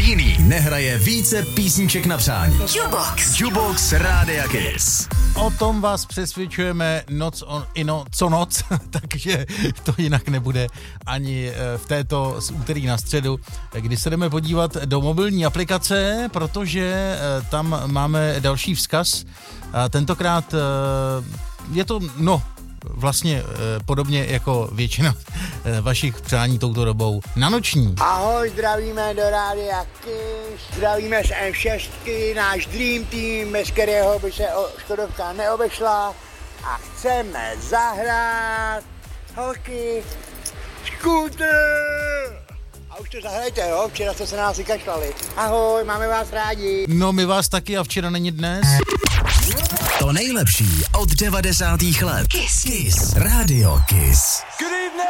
jiný nehraje více písniček na přání. Jukebox Rádia Kiss. O tom vás přesvědčujeme co noc, takže to jinak nebude ani v této z úterý na středu, kdy se jdeme podívat do mobilní aplikace, protože tam máme další vzkaz. A tentokrát je to, vlastně podobně jako většina vašich přání touto dobou na noční. Ahoj, zdravíme do Rádia Kiss, zdravíme z M6, náš Dream Team, bez kterého by se Škodovka neobešla a chceme zahrát holky Scooter. A už to zahrajte, jo? Včera jste se nás vykašlali. Ahoj, máme vás rádi. No, my vás taky a včera není dnes. To nejlepší od 90. let. Kiss. Rádio Kiss. Good evening.